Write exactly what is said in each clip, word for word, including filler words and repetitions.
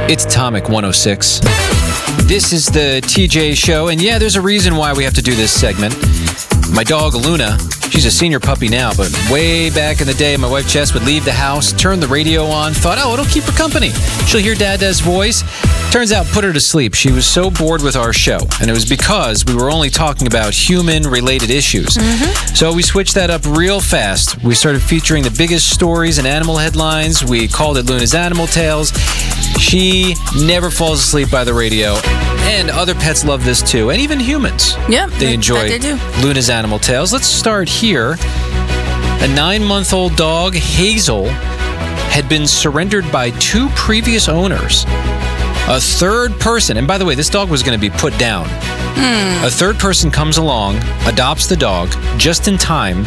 It's Atomic one oh six. This is the T J Show, and yeah, there's a reason why we have to do this segment. My dog, Luna, she's a senior puppy now, but way back in the day, my wife Jess would leave the house, turn the radio on, thought, oh, it'll keep her company. She'll hear Dada's voice. Turns out, put her to sleep. She was so bored with our show, and it was because we were only talking about human-related issues. Mm-hmm. So we switched that up real fast. We started featuring the biggest stories and animal headlines. We called it Luna's Animal Tales. She never falls asleep by the radio, and other pets love this too, and even humans. Yep, they enjoy they do. Luna's Animal Tales. Let's start here. A nine-month-old dog, Hazel, had been surrendered by two previous owners. A third person, and by the way, this dog was going to be put down. Hmm. A third person comes along, adopts the dog just in time,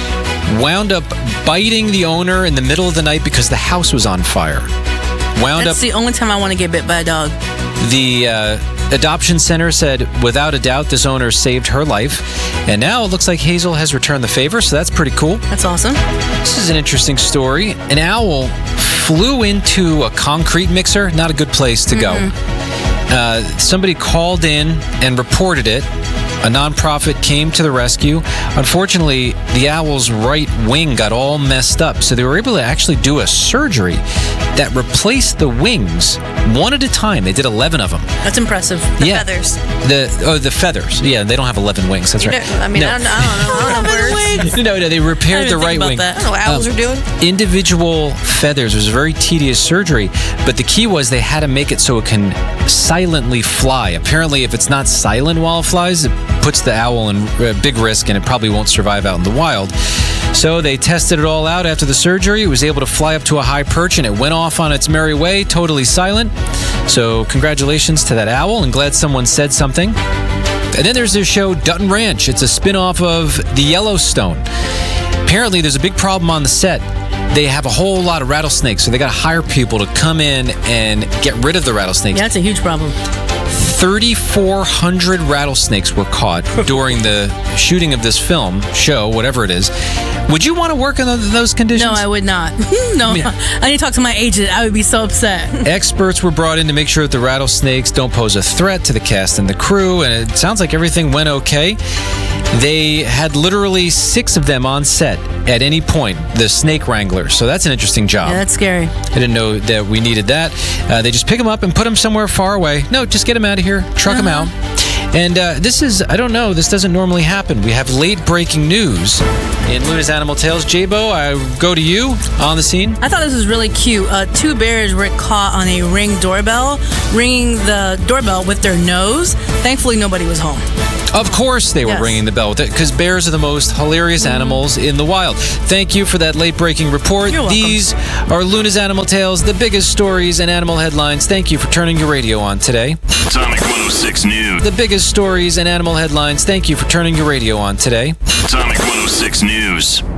wound up biting the owner in the middle of the night because the house was on fire. Wound That's up. the only time I want to get bit by a dog. The uh, adoption center said, without a doubt, this owner saved her life. And now it looks like Hazel has returned the favor, so that's pretty cool. That's awesome. This is an interesting story. An owl flew into a concrete mixer. Not a good place to Mm-hmm. go. Uh, somebody called in and reported it. A nonprofit came to the rescue. Unfortunately, the owl's right wing got all messed up, so they were able to actually do a surgery that replaced the wings one at a time. They did eleven of them. That's impressive. The Yeah. feathers. The oh, the feathers. Yeah, they don't have eleven wings. That's right. I mean, No. I, don't, I don't know. I don't know birds. No, no, they repaired I the didn't right think about wing. that. I don't know what owls Um, are doing. Individual feathers was a very tedious surgery, but the key was they had to make it so it can silently fly. Apparently, if it's not silent while it flies, it puts the owl in uh, big risk, and it probably won't survive out in the wild. So they tested it all out after the surgery. It was able to fly up to a high perch, and it went off on its merry way, totally silent. So congratulations to that owl, and glad someone said something. And then there's this show, Dutton Ranch. It's a spin-off of The Yellowstone. Apparently, there's a big problem on the set. They have a whole lot of rattlesnakes, so they got to hire people to come in and get rid of the rattlesnakes. Yeah, that's a huge problem. thirty-four hundred rattlesnakes were caught during the shooting of this film, show, whatever it is. Would you want to work in those conditions? No, I would not. no, Yeah. I need to talk to my agent. I would be so upset. Experts were brought in to make sure that the rattlesnakes don't pose a threat to the cast and the crew, and it sounds like everything went okay. They had literally six of them on set at any point, the snake wranglers. So that's an interesting job. Yeah, that's scary. I didn't know that we needed that. Uh, they just pick them up and put them somewhere far away. No, just get them out of here, truck them Uh-huh. out. And uh, this is, I don't know, this doesn't normally happen. We have late breaking news in Luna's Animal Tales. J-Bo, I go to you on the scene. I thought this was really cute. Uh, two bears were caught on a Ring doorbell, ringing the doorbell with their nose. Thankfully, nobody was home. Of course they were Yes. ringing the bell with it, because bears are the most hilarious animals in the wild. Thank you for that late-breaking report. You're welcome. These are Luna's Animal Tales, the biggest stories and animal headlines. Thank you for turning your radio on today. Atomic one oh six News. The biggest stories and animal headlines. Thank you for turning your radio on today. Atomic one oh six News.